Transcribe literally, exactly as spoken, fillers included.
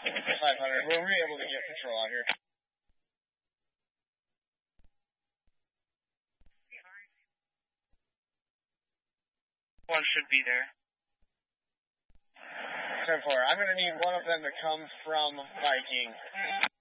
five hundred. Were we able to get patrol out here? One should be there. ten four. I'm going to need one of them to come from Viking.